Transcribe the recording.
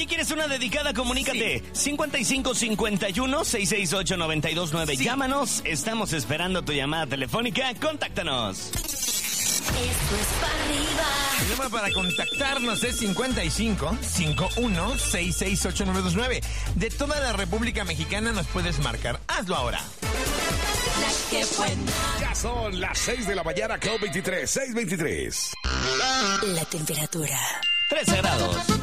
quieres una dedicada, comunícate. 5551-668-929. Sí. Llámanos, estamos esperando tu llamada telefónica. Contáctanos. Esto es para arriba. El número para contactarnos es 55-51-668-929. De toda la República Mexicana nos puedes marcar. Hazlo ahora. La que buena. Ya son las 6 de la mañana, Club 23, 6:23. La temperatura. 13 grados.